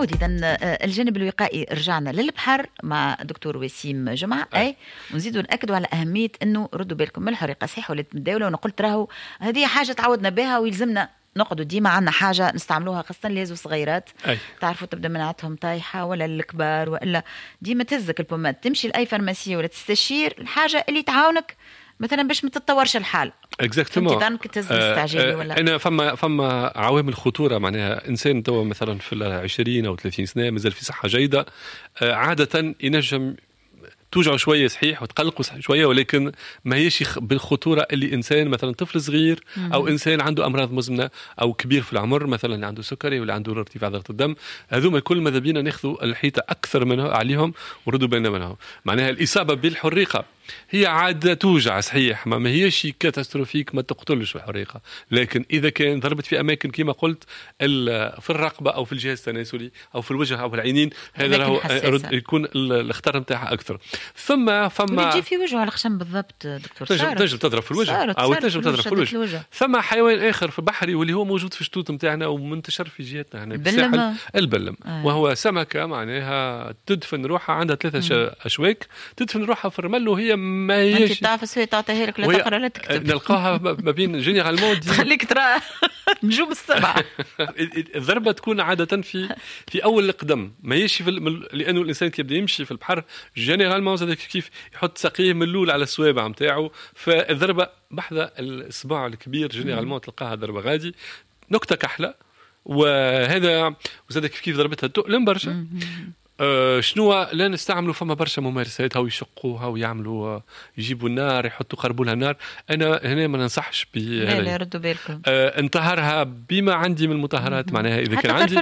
نعود إذن الجانب الوقائي. رجعنا للبحر مع دكتور وسيم جمعة. أي ونزيدوا نأكدوا على أهمية أنه ردوا بالكم من الحريقة صحيح ولات متداولة. وأنا قلت راهو هذه حاجة تعودنا بها ويلزمنا نقعدوا ديما عنا حاجة نستعملوها خاصة ليزو صغيرات. تعرفوا تبدأ مناعتهم طايحة ولا الكبار ولا ديما تهزك البومات تمشي لأي فارماسية ولا تستشير الحاجة اللي تعاونك مثلا باش ما تتطورش الحال. اكزاكتومون. انا فما عوامل خطوره معناها انسان تو مثلا في 20 او 30 سنه مازال في صحه جيده عاده ينجم توجعوا شويه صحيح وتقلقوا شويه ولكن ما هيش بالخطوره اللي انسان مثلا طفل صغير او انسان عنده امراض مزمنه او كبير في العمر مثلا اللي عنده سكري ولا عنده ارتفاع ضغط الدم. هذوما كل ماذا بينا ناخذوا الحيطه اكثر منه عليهم وردوا بالنا منهم. معناها الاصابه بالحريقه هي عادة توجع صحيح ما هيش كاتاستروفيك ما تقتلش الحريقة لكن إذا كان ضربت في أماكن كما قلت في الرقبة أو في الجهاز التناسلي أو في الوجه أو في العينين هذا راهو يكون الخطر نتاعها أكثر. ثم تجي في وجهه على خشم بالضبط دكتور تنجم تضرب في الوجه أو تنجم تضرب في الوجه. ثم حيوان آخر في بحري واللي هو موجود في الشطوط نتاعنا ومنتشر في جهتنا هنا بالساحل البلم وهو سمكة معناها تدفن روحها عندها 3 أشواك تدفن روحها في الرمل وهي ما هيش انت تعرف السوية تعطيها لك لا تقرا لا تكتب نلقاها ما بين جينيرالمون تخليك ترى نجوم السبعة. الضربة تكون عادة في أول القدم ما هيش لأنه الإنسان كيبدأ يمشي في البحر جينيرالمون زاد كيف يحط ساقيه من اللول على السوابع نتاعو فالضربة بحذا الإصبع الكبير جينيرالمون تلقاها ضربة غادي نكتة كحلة وهذا وزاد كيف ضربتها تؤلم برشا. شنو لا نستعملوا فما برشا ممارسات هاو يشقوها ويعملوا يجيبوا النار يحطوا قربوا النار. انا هنا ما ننصحش لا ردوا بالكم انطهرها بما عندي من المطهرات معناها اذا كان عندي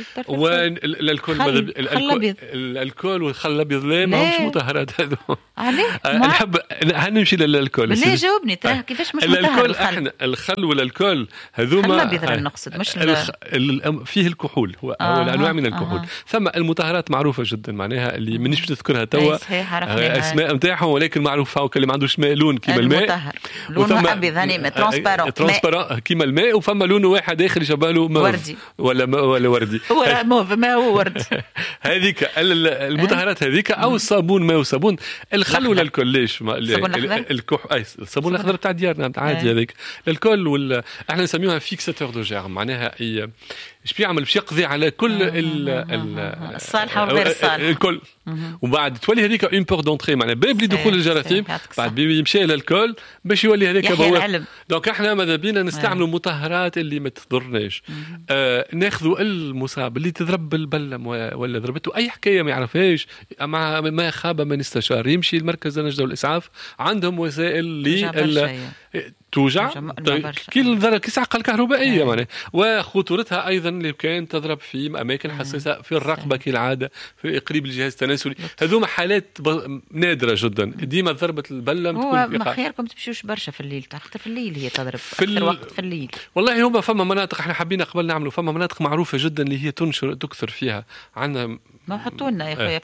الكول والخل الابيض لا ماهوش مطهرات هذو. نحب نمشي للكول. لا جاوبني ترى كيفاش مش مطهر احنا الخل ولا الكول هذوما الابيض نقصد مش فيه الكحول هو الانواع من الكحول. ثم المطهرات معروفة جدا معناها اللي مانيش بتذكرها توا اسماء نتاعهم ولكن معروفه وكل ما عندوش ماء لون كيما الماء لون ابيض هاني ترانسبارون كيما الماء وفما لون واحد اخر يشبه له وردي ولا وردي هو موف ما هو ورد. هذيك المطهرات هذيك او الصابون ماء وصابون الخل ولا الكل ليش الصابون الاخضر تاع ديارنا عادي هذيك الكل احنا نسميوها فيكساتور دو جيرم معناها ايش بيعمل باش يقضي على كل الصالحه وغير الصالحه الكل وبعد تولي هذيك اون بور دونتري معناها باب لدخول الجراثيم بعد يمشي للكل باش يولي هذاك بواب. دونك احنا ماذا بينا نستعملوا مطهرات اللي ما تضرناش. ناخذوا المصاب اللي تضرب بالبلم ولا ضربته اي حكايه ما يعرفهاش مع ما خاب من استشار يمشي المركز النجدة والاسعاف عندهم وسائل توجع كي صعقه الكهربائيه معناها وخطورتها ايضا اللي كان تضرب في اماكن حساسه في الرقبه كالعاده في قريب الجهاز التناسلي. هذوما حالات نادره جدا ديما ضربه البلم تكون ما خيركم تمشيوش برشا في الليل حتى في الليل هي تضرب اكثر وقت في الليل. والله هما فما مناطق احنا حابين قبل نعملوا فما مناطق معروفه جدا اللي هي تكثر فيها عندنا ما حطوا لنا يا خويا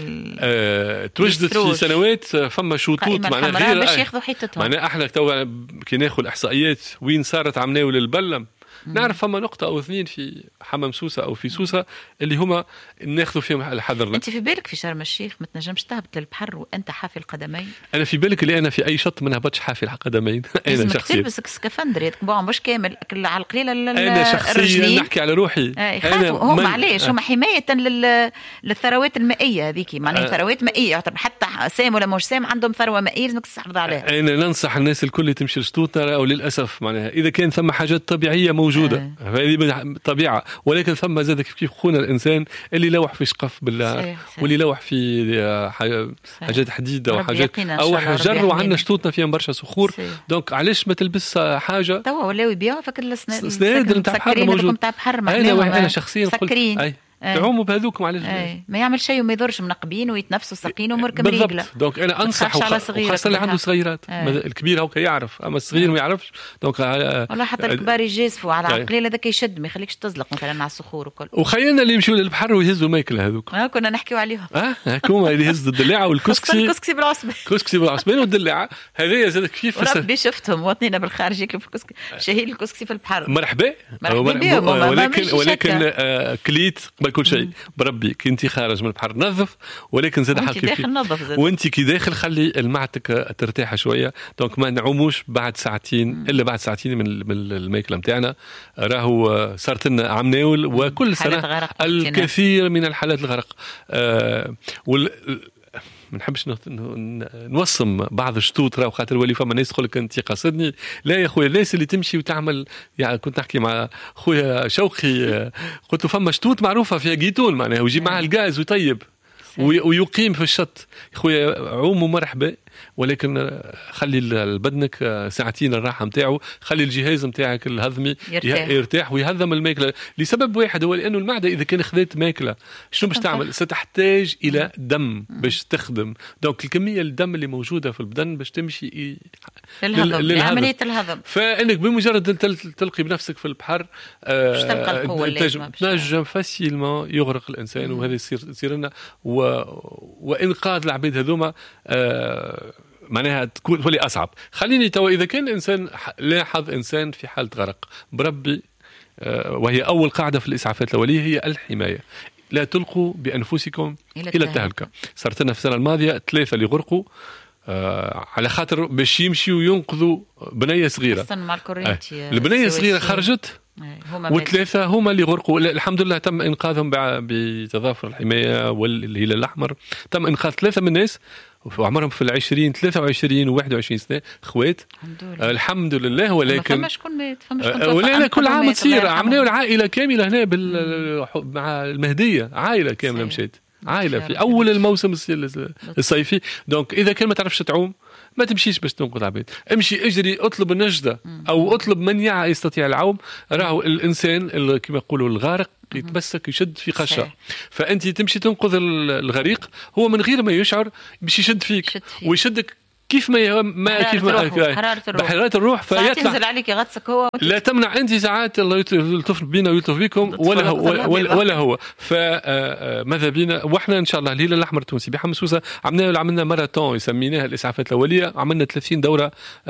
في توجدت في سنوات فما شطوط معناها غير باش ياخذوا حيطتهم معناها احنا تو كي ناخذ الاحصائيات وين صارت عمناو للبلم نعرف فما نقطة أو 2 في حمام سوسة أو في سوسة اللي هما ناخذوا فيهم الحذر. أنت في بالك في شرم الشيخ ما تنجمش تهبط للبحر وأنت حافي القدمين؟ أنا في بالك اللي أنا في أي شط ما نهبطش حافي القدمين. أنا شخصيا تلبس سكافندر مش كامل على القليلة أنا شخصيا نحكي على روحي هم معليش هم حماية للثروات المائية هذيك معناها ثروات مائية يعتبر حتى سام ولا مش سام عندهم ثروة مائية لازمك تحافظ عليها. أنا ننصح الناس الكل تمشي لشطوطنا أو للأسف معناها إذا كان ثم حاجات طبيعية موجودة هذه طبيعة ولكن ثم زاد كيف خونا الإنسان اللي لوح في شقف بالله واللي لوح في حاجات حديدة وحاجات أو حجر وعندنا شطوطنا فيها برشا صخور. دونك علاش ما تلبس حاجة توا ولاو يبيعوا فكر السناد نتاع البحر موجود. أنا شخصيا قلت تعوموا بهذوك معلش ما يعمل شيء وما يضرش منقبين ويتنفسوا ساقين ومركم رجله. دونك انا انصح خاصه اللي عنده صغيرات الكبير هو يعرف اما الصغير ما يعرفش. دونك والله حتى الكبار يجازفوا على العقليل هذاك يشد ما يخليكش تزلق مثلا على الصخور وكل. وخيلنا اللي يمشوا للبحر ويهزوا الماكله هذوك كنا نحكيوا عليهم هكوما اللي يهز الدلاعه والكسكسي الكسكسي بالعصبين والدلاعه هذه زادت كيف ربي شفتهم وطنينا بالخارج ياكلوا في الكسكسي شهير الكسكسي في البحر مرحبا بهم ولكن كليت قبل كل شيء بربي كي انت خارج من البحر نظف، ولكن زاد حقيقي وانت كي داخل خلي المعدتك ترتاح شويه. دونك ما نعوموش بعد ساعتين الا بعد ساعتين من الماكله نتاعنا. راهو صارت لنا عمناول وكل سنه الكثير من الحالات الغرق. ما نحبش نوصم بعض الشطوط، راهو خاطر ولي فما ناس تقول لك انت قاصدني. لا يا خويا، الناس اللي تمشي وتعمل يعني كنت نحكي مع خويا شوقي قلت له فما شطوط معروفه فيها جيتون معناها ويجي معها الغاز ويطيب ويقيم في الشط. خويا عوم مرحبا، ولكن خلي لبدنك ساعتين الراحه نتاعو، خلي الجهاز نتاعك الهضمي يرتاح ويهضم الماكله، لسبب واحد هو لانه المعده اذا كان خذت ماكله شنو باش تعمل؟ ستحتاج الى دم باش تخدم. دونك الكميه الدم اللي موجوده في البدن باش تمشي لعمليه الهضم. فانك بمجرد تلقي بنفسك في البحر باش تلقى القوه تنجم فاسيلمون يغرق الانسان. وهذا يصير لنا وانقاذ العباد هذوما معناها تولي أصعب. خليني توا إذا كان الإنسان لاحظ إنسان في حالة غرق بربي، وهي أول قاعدة في الإسعافات الأولية هي الحماية. لا تلقوا بأنفسكم إلى التهلكة. صارت لنا في السنة الماضية 3 اللي غرقوا على خاطر باش يمشيوا وينقذوا بنية صغيرة. البنية الصغيرة خرجت و3 هما اللي غرقوا. الحمد لله تم إنقاذهم بتضافر الحماية والهلال الأحمر. تم إنقاذ 3 من الناس وعمرهم في 20 23 و21 سنة، اخوات الحمد لله. ولكن فما شكون مات، ولا كل عام تصير عملوا العائلة كاملة هنا مع المهدية، عائلة كاملة مشيت، عائلة في أول الموسم الصيفي. دونك إذا كان ما تعرفش تعوم ما تمشيش باش تنقذ عباد، امشي اجري اطلب النجدة او اطلب من يستطيع العوم. راهو الانسان كما يقولوا الغارق يتمسك يشد في قشة، فانت تمشي تنقذ الغريق هو من غير ما يشعر باش يشد فيك ويشدك كيف ما كيف بحرارة الروح فيطلع تنزل عليك يغطسك هو. لا تمنع انت ساعات الله يلطف بينا ويلطف بكم ولا هو فماذا بينا. واحنا ان شاء الله الهلال الاحمر التونسي بحمصوصه عملنا ماراثون يسميناها الاسعافات الاوليه. عملنا 30 دوره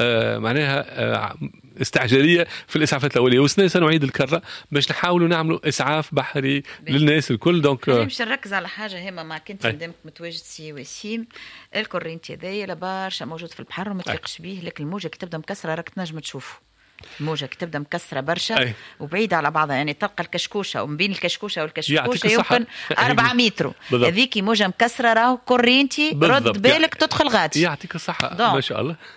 معناها استعجاليه في الاسعافات الاوليه، وسنه سنعيد الكره باش نحاولوا نعملوا اسعاف بحري للناس الكل. دونك باش نركز على حاجه هما ما كنت قدامك متواجد سي وسيم. الكورينتي هذايا لبارشا موجود في البحر وما تفيقش بيه، لكن الموجه كي تبدا مكسره راك تنجم تشوفه. الموجه كي تبدا مكسره برشا وبعيده على بعضها، يعني تلقى الكشكوشه ومن بين الكشكوشه والكشكوشه يمكن 4 متر. هذيك موجه مكسره راهو كورينتي رد بالك تدخل غادي. يعطيك الصحه ما شاء الله.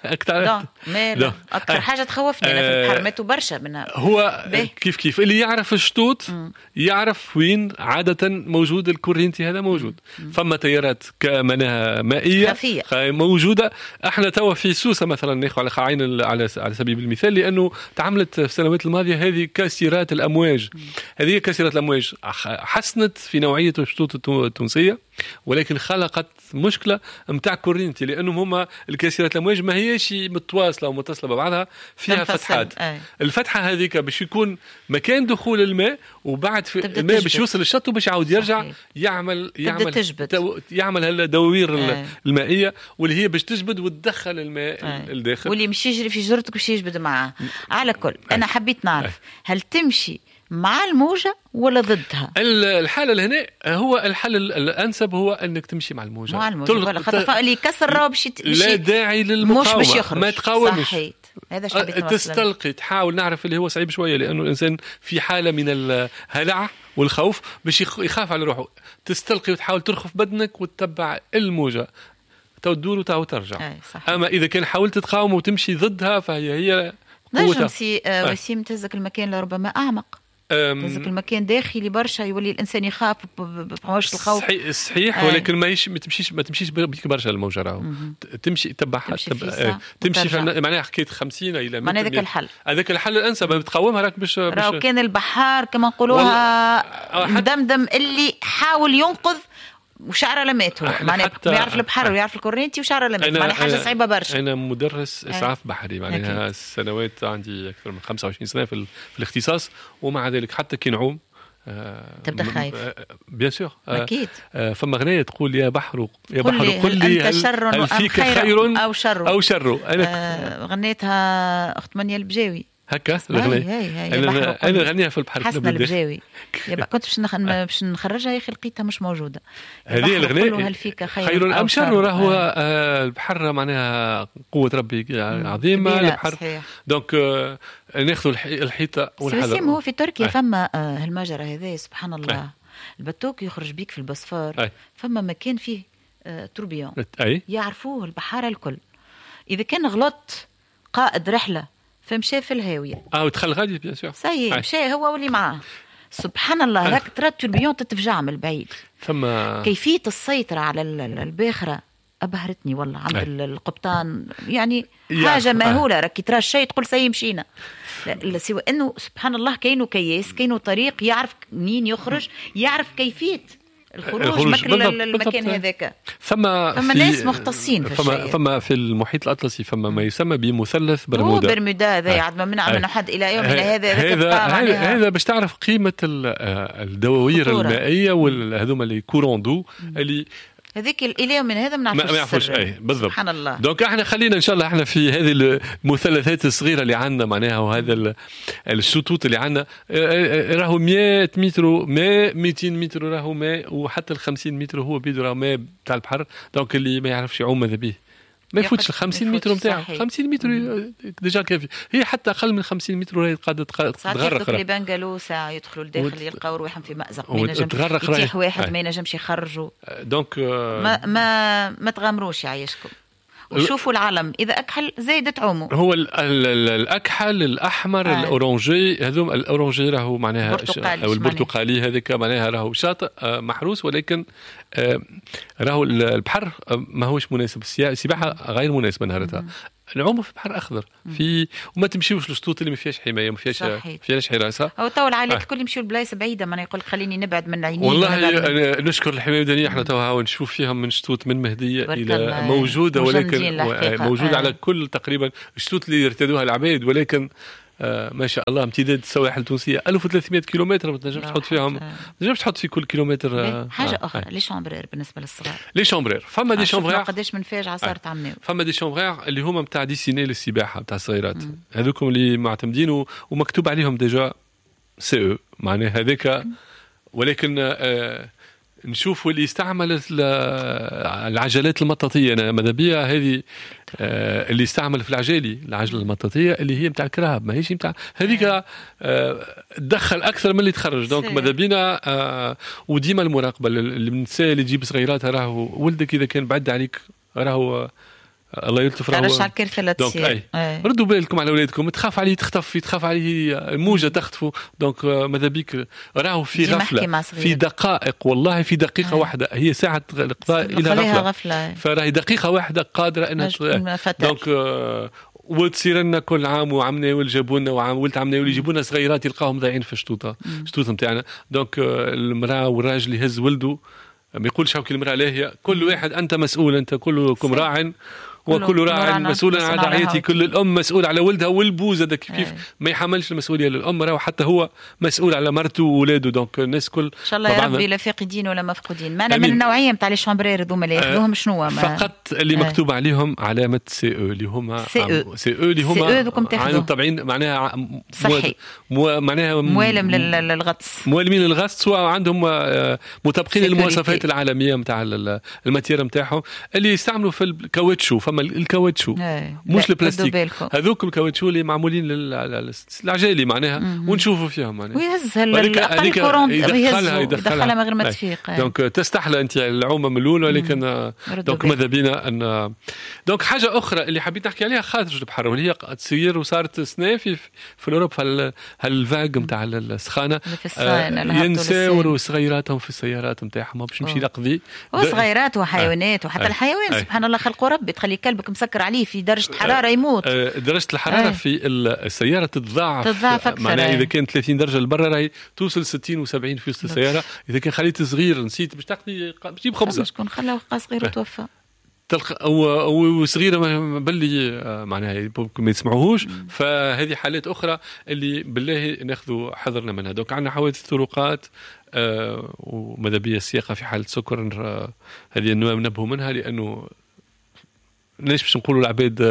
اكثر حاجه تخوفني انا في البحر ماتوا برشا منها. هو كيف اللي يعرف الشطوط يعرف وين عاده موجود الكورينتي. هذا موجود فما تيارات كمنها مائيه موجوده. احنا توا في سوسه مثلا ناخذ على عين على سبيل المثال، لانه تعاملت في السنوات الماضيه هذه كاسرات الامواج. هذه كاسرات الامواج حسنت في نوعيه الشطوط التونسيه، ولكن خلقت مشكله نتاع كورينتي، لانهم هما الكاسرات الامواج ما هيش متواصله ومتصله ببعضها، فيها فتحات. الفتحه هذيك باش يكون مكان دخول الماء، وبعد الماء باش يوصل للشط وباش يعاود يرجع يعمل هالدوائر المائيه، واللي هي باش تجبد وتدخل الماء الداخل، واللي مش يجري في جرتك باش يجبد معاه. على كل انا حبيت نعرف هل تمشي مع الموجة ولا ضدها؟ الحالة لهنا هو الحل الأنسب هو أنك تمشي مع الموجة. مع الموجة خاطر اللي يكسر راهو لا داعي للمقاومة، مش باش ما تقاومش. صحيت. هذا تستلقي تحاول نعرف اللي هو صعيب شوية، لأنه الإنسان في حالة من الهلع والخوف باش يخاف على روحه. تستلقي وتحاول ترخف بدنك وتتبع الموجة تدور وترجع. أما إذا كان حاولت تقاوم وتمشي ضدها فهي نجم سي وسيم تهزك المكان لربما أعمق، تهزك المكان داخلي برشا، يولي الإنسان يخاف بحوش الخوف. صحيح ولكن ما تمشيش بك برشا الموجة راهو تمشي تبعها تمشي معناها حكيت 50 إلى 100. معناها هذاك الحل، هذاك الحل الأنسب. بتقاومها راك باش راهو كان البحار كما نقولوها مدمدم اللي حاول ينقذ وشعره لمات. هو معناها يعرف البحر ويعرف الكورينتي وشعره لمات، معناها حاجه صعيبه برشا. انا مدرس اسعاف بحري، معناها سنوات عندي اكثر من 25 سنه في الاختصاص، ومع ذلك حتى كي نعوم تبدا خايف. بيان سور اكيد. فما غنية تقول يا بحر قل لي هل فيك خير او شر. انا غنيتها اخت منيا البجاوي هكا الغناء انا غنيها في البحر حسن البجاوي يبقى كنت باش نخرجها يا اخي لقيتها مش موجوده. هذه الغناء هل فيك خير ام شر راهو البحر معناها قوه ربي عظيمه البحر. دونك ناخذوا الحيطه والحذر. هو في تركيا فما هالمجرى هذا سبحان الله البتوك يخرج بيك في البوسفور فما مكان فيه توربيون يعرفوه البحاره الكل. اذا كان غلط قائد رحله فمشى في الهاويه ودخل غادي بيان سور سي مشى هو واللي معاه سبحان الله. راك ترى التوربيون تتفجع من البعيد. ثم كيفيه السيطره على الباخره أبهرتني والله عند القبطان يعني حاجة مهولة. راكي ترى الشيء تقول سي مشينا سوى أنه سبحان الله كاينو كياس كاينو طريق يعرف منين يخرج يعرف كيفية الخروج مكر المكان هذاك. فما ناس مختصين في الشيء. فما في المحيط الأطلسي فما ما يسمى بمثلث برمودا. برمودا هذا يعد ما منع من أحد إلى يومنا هذا باش تعرف قيمة الدواوير المائية والهذوما اللي كوروندو اللي هذيك اليوم من هذا ما نعرفش بالضبط. سبحان الله. دونك احنا خلينا ان شاء الله احنا في هذه المثلثات الصغيره اللي عندنا معناها وهذا الشطوط اللي عندنا راهو 100 متر ماء 200 متر راهو ماء وحتى ال 50 متر هو بيدو راهو ماء تاع البحر. دونك اللي ما يعرفش يعوم ماذا به ما يفوتش ال 50 متر نتاعو. 50 متر ديجا كافي. هي حتى اقل من 50 متر راهي قاعده تغرق. ساعات بنقلوا ساعه يدخلوا لداخل يلقاو روحهم في مأزق ما ينجمش يتيح واحد ما ينجمش يخرجوا. دونك ما تغامروش يعيشكم وشوفوا العالم اذا اكحل زايد تعوموا. هو الاكحل الاحمر الاورانجي هذوم الاورانجي راهو معناها او البرتقالي هذيك معناها راهو شاطئ محروس ولكن راهو البحر ما هوش مناسب. السباحه غير مناسبه نهارتها. نعوموا في بحر اخضر في وما تمشيوش للشطوط اللي ما فيهاش حمايه ما فيهاش حراسه. او تو العائلات الكل يمشيوا لبلايص بعيده ما يقول خليني نبعد من عيني. والله أنا نشكر الحمايه المدنيه احنا تو نشوف فيهم من شطوط من مهديه الى موجوده ولكن موجوده على كل تقريبا الشطوط اللي يرتدوها العباد ولكن ما شاء الله امتداد السواحل التونسيه 1300 كيلومتر ما تنجمش تحط فيهم ما تنجمش تحط في كل كيلومتر حاجه اخرى. لي شامبرير بالنسبه للصغار لي شامبرير فما دي شامبرير قداش من فاجعه صارت عمناو. فما دي شامبرير اللي هما نتاع ديسيني للسباحه نتاع الصغيرات هذوكم اللي معتمدين ومكتوب عليهم ديجا سي او معناها هذاك ولكن نشوفوا اللي يستعمل العجلات المطاطيه. انا ماذا بيا هذه اللي يستعمل في العجله المطاطيه اللي هي نتاع الكراب ما هيش نتاع هذيك تدخل اكثر من اللي تخرج. دونك ماذا بينا وديما المراقبه النساء اللي تجيب صغيراتها راهو ولدك اذا كان بعد عليك راهو الله يلطف راهو ترشح الكارثه لا تصير. ردوا بالكم على اولادكم تخاف عليه تخاف عليه موجه تخطفه. دونك ماذا بيك راهو في غفله في دقائق والله في دقيقه واحده هي ساعه القضاء الى غفله فراهي دقيقه واحده قادره انها دونك وتصير لنا كل عام وعمنا جابوا لنا ولد عمنا يجيبوا لنا صغيرات يلقاهم ضايعين في الشطوطه نتاعنا. دونك المراه والراجل يهز ولده ما يقولش هاك المراه لاهيه كل واحد انت مسؤول انت كلكم راع وكل راع مسؤول عن رعيته. كل الام مسؤول على ولدها والبوز هذا كيف ما يحملش المسؤوليه للام راهو حتى هو مسؤول على مرته وولاده. دونك الناس كل ان شاء الله يا ربي لا فاقدين ولا مفقودين. ما انا من النوعيه نتاع لي شامبرير هذوما اللي ياخذوهم شنو فقط اللي مكتوب عليهم علامه سي او اللي هما سي او اللي هما عن طبعين معناها صحي معناها موالم للغطس موالمين للغطس وعندهم مطابقين للمواصفات العالميه نتاع الماتير نتاعهم اللي يستعملوا في الكاوتشو. فما الكاوتشو مش البلاستيك هذوك الكاوتشو اللي معمولين للعجالي معناها ونشوفوا فيهم معناها ويهز الاقل كورون يدخلها من غير ما تفيق. دونك تستحلى انت العومه من الاول ولكن دونك ماذا بينا ان دونك حاجه اخرى اللي حبيت نحكي عليها خارج البحر واللي هي تصير وصارت سنه في اوروبا هالفاج نتاع السخانه ينساوروا صغيراتهم في السيارات نتاعهم باش يمشي يقضي وصغيرات وحيوانات وحتى الحيوان سبحان الله خلقوا ربي تخلي كلبك مسكر عليه في درجه حراره يموت. درجه الحراره في السياره تتضاعف اكثر معناها اذا كانت 30 درجه لبرا راهي توصل 60 و70 في وسط السياره. اذا كان خليت صغير نسيت باش تاخذي تجيب خبزه شكون خلاه صغير وتوفى تلقى وصغيره باللي معناها ما يسمعوهوش. فهذه حالات اخرى اللي بالله ناخذوا حذرنا منها. دوك عندنا حوادث طرقات وماذا بيا السياقه في حاله سكر هذه النوع ننبهوا منها لانه ليش باش نقولوا العباد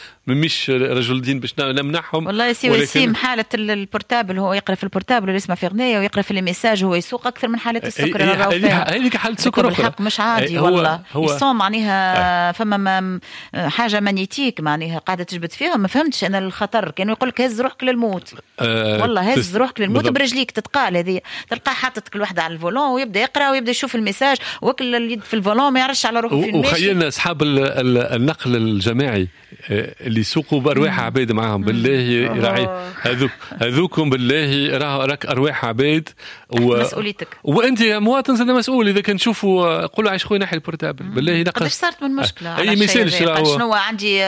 مش رجل دين باش نمنعهم. والله يا سي وسيم حالة البورتابل هو يقرأ في البورتابل ويسمع في أغنية ويقرأ في الميساج هو يسوق أكثر من حالة السكر. هذيك حالة سكر بالحق مش عادي والله يصوم معناها فما حاجة مانيتيك معناها قاعدة تجبد فيها. ما فهمتش أنا الخطر كانوا يقول لك هز روحك للموت. والله هز روحك للموت برجليك تتقال هذه تلقاه حاطط كل واحدة على الفولون ويبدأ يقرأ ويبدأ يشوف الميساج وكل اليد في الفولون ما يعرفش على روحه في الماشي. وخيلنا أصحاب النقل الجماعي اللي يسوقوا بأرواح عباد معهم بالله راعي هذوكم بالله راك أرواح عباد مسؤوليتك وأنت مواطن زاد مسؤول. إذا كان تشوفوا قولوا عايش خويا ناحي البورتابل بالله نقص. قداش صارت من مشكلة أي مثال شنو عندي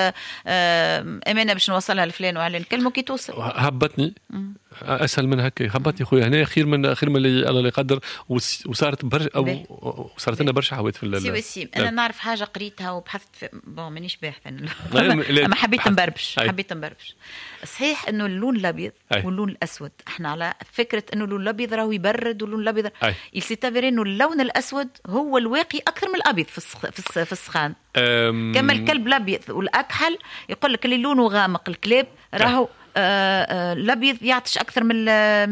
أمانة باش نوصلها لفلان وعلى نكلمه كي توصل هبطني اسهل من هكا. هبطني خويا هنا خير من اللي الله يقدر. وصارت وصارت لنا برشا حوادث في سي وسيم. انا نعرف حاجه قريتها وبحثت مانيش باحثه اما حبيت نبربش صحيح انه اللون الابيض واللون الاسود احنا على فكره انه اللون الابيض راهو يبرد واللون الابيض يلسيتافير انه اللون الاسود هو الواقي اكثر من الابيض في السخان. كما الكلب الابيض والاكحل يقول لك اللي لونه غامق الكلاب راهو الابيض يعطش اكثر من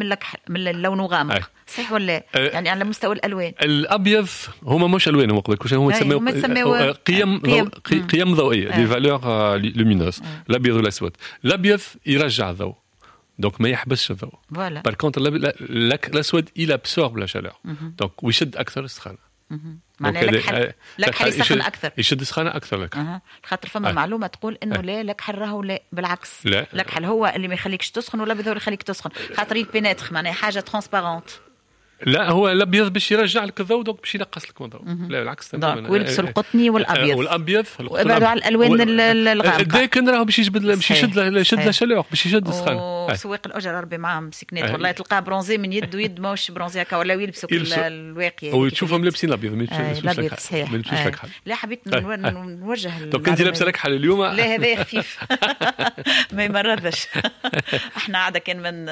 اللون غامق. صحيح ولا يعني على مستوى الالوان الابيض هما مش الوان هما يسموه قيم ضوئيه دي فالور لومينوس. الابيض والاسود الابيض يرجع الضوء دونك ما يحبسش الضوء. بار كونتر الاسود il absorbe la chaleur دونك ويشد اكثر السخانه. معناها لكحل يسخن اكثر يشد سخانه اكثر لك. خاطر فما معلومه تقول انه لا لكحل راهو لا بالعكس لكحل هو اللي ما يخليكش تسخن والابيض هو اللي يخليك تسخن خاطر يبيناتخ معناها حاجه ترانسبارونت. لا هو الابيض باش يرجع لك الضوء دونك باش ينقص لك الضوء. لا بالعكس تماما. ويلبسوا القطني والابيض وابعدوا على الالوان الغامقه. الداكن راهو باش يشد الشلوخ باش يشد السخانه. سواق الاجر ربي معاهم مسكنات والله تلقاه برونزي من يد ويد ماهوش برونزي هكا ولا يلبسوا الواقيه وتشوفهم لابسين الابيض الابيض صحيح. لا حبيت نوجه دونك انت لابسه لكحل اليوم. لا هذا خفيف ما يمرضش. احنا عاده كان من